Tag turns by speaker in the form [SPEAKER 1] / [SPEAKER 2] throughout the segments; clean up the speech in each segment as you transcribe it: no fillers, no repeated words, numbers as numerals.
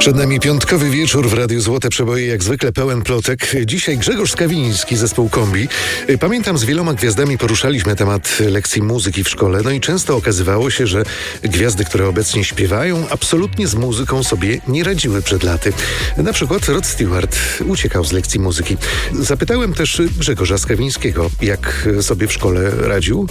[SPEAKER 1] Przed nami piątkowy wieczór w Radiu Złote Przeboje, jak zwykle pełen plotek. Dzisiaj Grzegorz Skawiński, zespół Kombi. Pamiętam, z wieloma gwiazdami poruszaliśmy temat lekcji muzyki w szkole, no i często okazywało się, że gwiazdy, które obecnie śpiewają, absolutnie z muzyką sobie nie radziły przed laty. Na przykład Rod Stewart uciekał z lekcji muzyki. Zapytałem też Grzegorza Skawińskiego, jak sobie w szkole radził.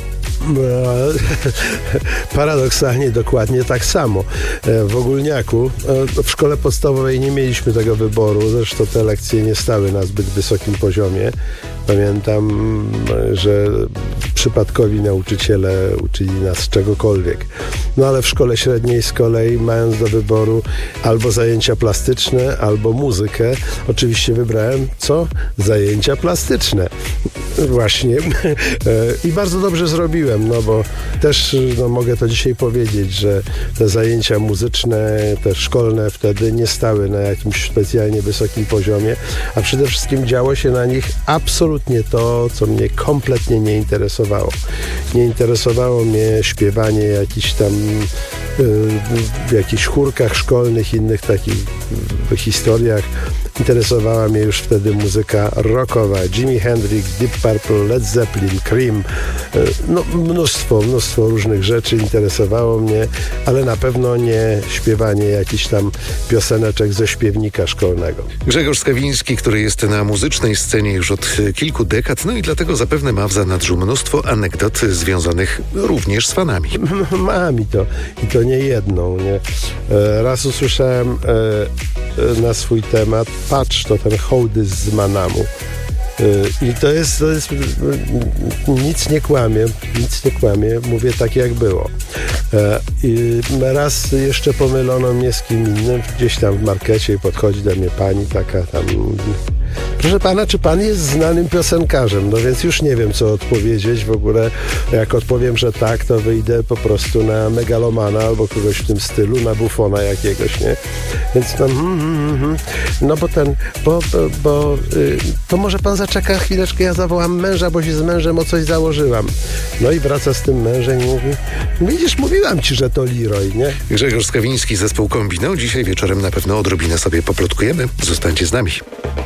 [SPEAKER 2] Paradoksalnie dokładnie tak samo. W Ogólniaku, w szkole podstawowej nie mieliśmy tego wyboru, zresztą te lekcje nie stały na zbyt wysokim poziomie. Pamiętam, że przypadkowi nauczyciele uczyli nas czegokolwiek. No ale w szkole średniej z kolei, mając do wyboru albo zajęcia plastyczne, albo muzykę, oczywiście wybrałem co? Zajęcia plastyczne. Właśnie. I bardzo dobrze zrobiłem, no bo też mogę to dzisiaj powiedzieć, że te zajęcia muzyczne, te szkolne wtedy nie stały na jakimś specjalnie wysokim poziomie, a przede wszystkim działo się na nich absolutnie to, co mnie kompletnie nie interesowało. Nie interesowało mnie śpiewanie jakichś tam w jakichś chórkach szkolnych, innych takich historiach. Interesowała mnie już wtedy muzyka rockowa. Jimi Hendrix, Deep Purple, Led Zeppelin, Cream. No, mnóstwo różnych rzeczy interesowało mnie, ale na pewno nie śpiewanie jakichś tam pioseneczek ze śpiewnika szkolnego.
[SPEAKER 1] Grzegorz Skawiński, który jest na muzycznej scenie już od kilku dekad, no i dlatego zapewne ma w zanadrzu mnóstwo anegdot związanych również z fanami.
[SPEAKER 2] Mam i to nie jedną. Nie? Raz usłyszałem na swój temat: patrz, to ten hołdys z Manamu. I to jest nic nie kłamie, mówię tak jak było. I raz jeszcze pomylono mnie z kim innym, gdzieś tam w markecie, i podchodzi do mnie pani taka tam: proszę pana, czy pan jest znanym piosenkarzem? No więc już nie wiem, co odpowiedzieć. W ogóle jak odpowiem, że tak, to wyjdę po prostu na megalomana albo kogoś w tym stylu, na bufona jakiegoś, nie? Więc tam no bo to może pan zaczeka chwileczkę, ja zawołam męża, bo się z mężem o coś założyłam. No i wraca z tym mężem i mówi: widzisz, mówiłam ci, że to Leroy, nie?
[SPEAKER 1] Grzegorz Skawiński, zespół Kombi. No, dzisiaj wieczorem na pewno odrobinę sobie poplotkujemy. Zostańcie z nami.